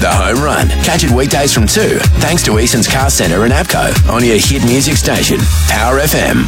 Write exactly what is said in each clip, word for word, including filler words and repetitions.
The Home Run. Catch it weekdays from two, thanks to Eason's Car Centre and APCO on your hit music station, Power F M.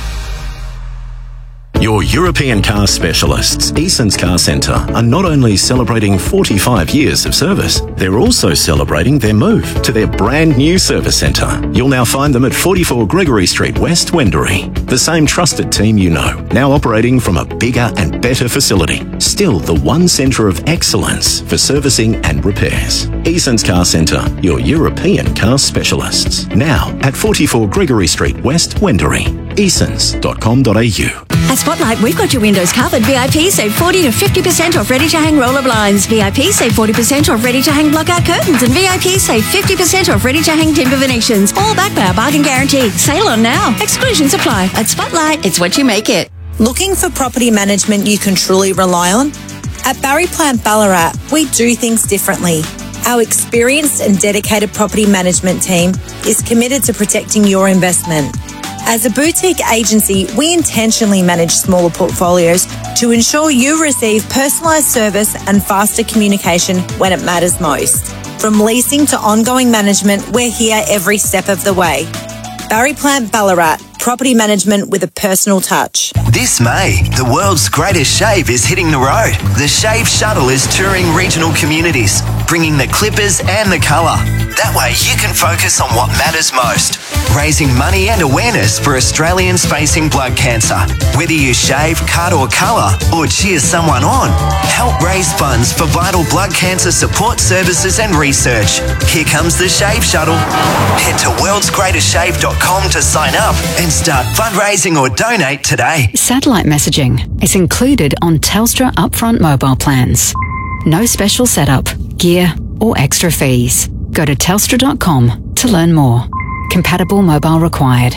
Your European car specialists, Eason's Car Centre, are not only celebrating forty-five years of service, they're also celebrating their move to their brand new service centre. You'll now find them at forty-four Gregory Street West, Wendouree. The same trusted team you know, now operating from a bigger and better facility. Still the one centre of excellence for servicing and repairs. Eason's Car Centre, your European car specialists. Now at forty-four Gregory Street West, Wendouree. easons dot com dot a u. At Spotlight, we've got your windows covered. V I P save forty to fifty percent off ready-to-hang roller blinds. V I P save forty percent off ready-to-hang blockout curtains. And V I P save fifty percent off ready-to-hang timber Venetians. All backed by our bargain guarantee. Sale on now. Exclusions apply. At Spotlight, it's what you make it. Looking for property management you can truly rely on? At Barry Plant Ballarat, we do things differently. Our experienced and dedicated property management team is committed to protecting your investment. As a boutique agency, we intentionally manage smaller portfolios to ensure you receive personalised service and faster communication when it matters most. From leasing to ongoing management, we're here every step of the way. Barry Plant Ballarat, property management with a personal touch. This May, the world's greatest shave is hitting the road. The Shave Shuttle is touring regional communities, bringing the clippers and the colour. That way you can focus on what matters most. Raising money and awareness for Australians facing blood cancer. Whether you shave, cut or colour, or cheer someone on, help raise funds for vital blood cancer support services and research. Here comes the Shave Shuttle. Head to worlds greatest shave dot com to sign up and start fundraising or donate today. Satellite messaging is included on Telstra upfront mobile plans. No special setup, gear or extra fees. Go to telstra dot com to learn more. Compatible mobile required.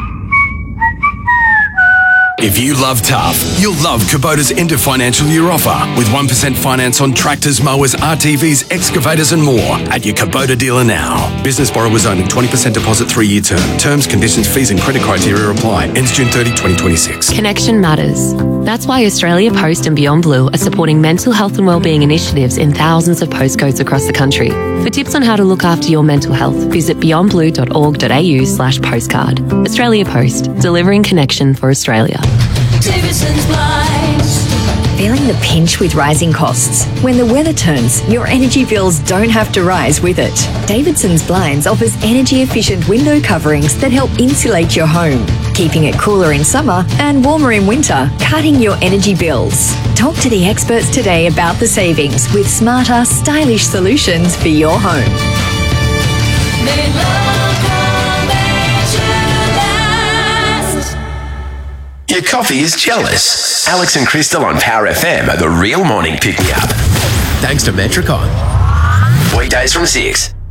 If you love tough, you'll love Kubota's end of financial year offer with one percent finance on tractors, mowers, R T Vs, excavators and more at your Kubota dealer now. Business borrowers only, twenty percent deposit, three-year term. Terms, conditions, fees and credit criteria apply. Ends June thirtieth, twenty twenty-six. Connection matters. That's why Australia Post and Beyond Blue are supporting mental health and wellbeing initiatives in thousands of postcodes across the country. For tips on how to look after your mental health, visit beyond blue dot org dot a u slash postcard. Australia Post, delivering connection for Australia. Davidson's Blinds. Feeling the pinch with rising costs? When the weather turns, your energy bills don't have to rise with it. Davidson's Blinds offers energy-efficient window coverings that help insulate your home, keeping it cooler in summer and warmer in winter, cutting your energy bills. Talk to the experts today about the savings with smarter, stylish solutions for your home. They love last. Your coffee is jealous. Alex and Crystal on Power F M are the real morning pick-me-up. Thanks to Metricon. Weekdays from six.